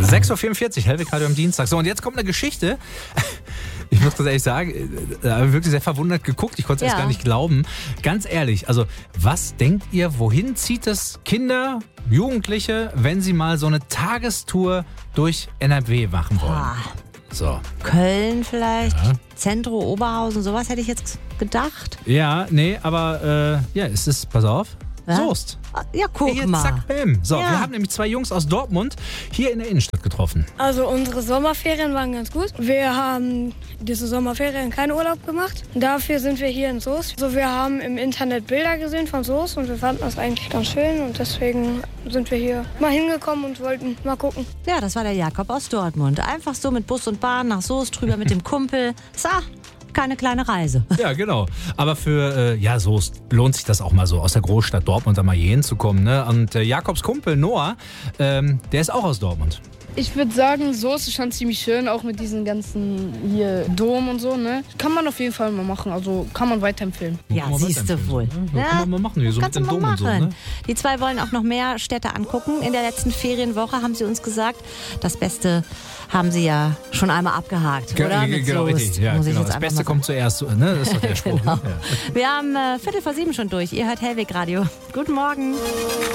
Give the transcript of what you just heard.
6.44 Uhr, Hellwig Radio am Dienstag. So, und jetzt kommt eine Geschichte. Ich muss ganz ehrlich sagen, da habe ich wirklich sehr verwundert geguckt. Ich konnte es erst gar nicht glauben. Ganz ehrlich, also was denkt ihr, wohin zieht es Kinder, Jugendliche, wenn sie mal so eine Tagestour durch NRW machen wollen? So. Köln vielleicht, Zentro, Oberhausen, sowas hätte ich jetzt gedacht. Ja, nee, aber es ist, pass auf, Soest. Ja, guck Hier, mal. zack, bam. So, wir haben nämlich zwei Jungs aus Dortmund hier in der Innenstadt getroffen. Also unsere Sommerferien waren ganz gut. Wir haben diese Sommerferien keinen Urlaub gemacht. Dafür sind wir hier in Soest. Also wir haben im Internet Bilder gesehen von Soest und wir fanden das eigentlich ganz schön. Und deswegen sind wir hier mal hingekommen und wollten mal gucken. Ja, das war der Jakob aus Dortmund. Einfach so mit Bus und Bahn nach Soest drüber mit dem Kumpel. So, keine kleine Reise. Ja, genau. Aber für Soest lohnt sich das auch mal so, aus der Großstadt Dortmund da mal hier hinzukommen. Ne? Und Jakobs Kumpel Noah, der ist auch aus Dortmund. Ich würde sagen, Soest ist schon ziemlich schön, auch mit diesen ganzen hier Dom und so, ne? Kann man auf jeden Fall mal machen, also kann man weiterempfehlen. Ja, siehst du wohl. Ja, kann man mal machen, hier so mit Kannst du dem mal Dom und machen. so. Ne? Die zwei wollen auch noch mehr Städte angucken. In der letzten Ferienwoche haben sie uns gesagt, das Beste haben sie ja schon einmal abgehakt, oder? Mit Genau, Soest, richtig. Ja, muss ich genau. jetzt Das einfach Beste mal kommt zuerst, ne? Das ist doch der Spruch. Genau. Ne? Ja. Wir haben 6:45 schon durch. Ihr hört Hellwig Radio. Guten Morgen.